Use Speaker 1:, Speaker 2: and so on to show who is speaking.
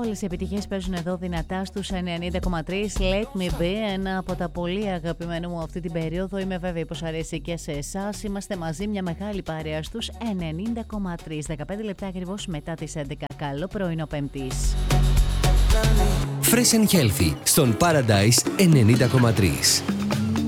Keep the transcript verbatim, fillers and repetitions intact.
Speaker 1: όλες οι επιτυχίες παίζουν εδώ δυνατά στους ενενήντα κόμμα τρία. Let me be, ένα από τα πολύ αγαπημένα μου αυτή την περίοδο. Είμαι βέβαιη πως αρέσει και σε εσάς. Είμαστε μαζί μια μεγάλη παρέα στους ενενήντα κόμμα τρία. δεκαπέντε λεπτά ακριβώς μετά τις έντεκα. Καλό πρωινό Πέμπτης.
Speaker 2: Fresh and Healthy στον Paradise ενενήντα κόμμα τρία.